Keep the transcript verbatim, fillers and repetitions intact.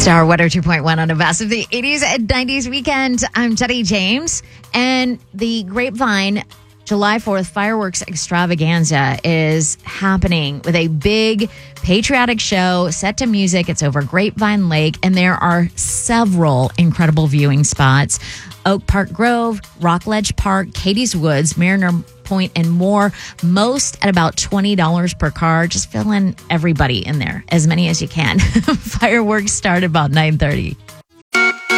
Star one oh two point one on the best of the eighties and nineties weekend. I'm Jenny James, and the Grapevine July fourth fireworks extravaganza is happening with a big patriotic show set to music. It's over Grapevine Lake, and there are several incredible viewing spots. Oak Park Grove, Rockledge Park, Katie's Woods, Mariner Point, and more. Most at about twenty dollars per car. Just fill in everybody in there, as many as you can. Fireworks start about nine thirty.